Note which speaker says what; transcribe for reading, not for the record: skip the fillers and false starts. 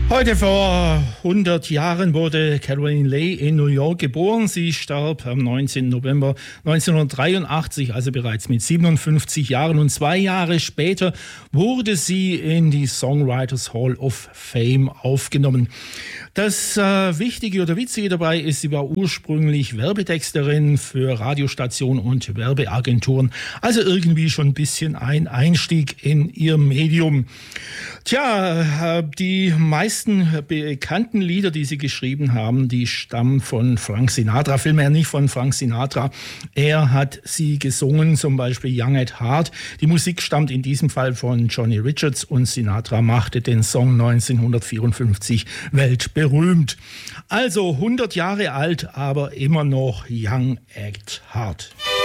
Speaker 1: Heute vor 100 Jahren wurde Caroline Leigh in New York geboren. Sie starb am 19. November 1983, also bereits mit 57 Jahren. Und 2 Jahre später wurde sie in die Songwriters Hall of Fame aufgenommen. Das Wichtige oder Witzige dabei ist, sie war ursprünglich Werbetexterin für Radiostationen und Werbeagenturen. Also irgendwie schon ein bisschen ein Einstieg in ihr Medium. Tja, die meisten bekannten Lieder, die sie geschrieben haben, die stammen von Frank Sinatra, vielmehr nicht von Frank Sinatra. Er hat sie gesungen, zum Beispiel Young at Heart. Die Musik stammt in diesem Fall von Johnny Richards und Sinatra machte den Song 1954 weltberühmt. Also 100 Jahre alt, aber immer noch Young at Heart.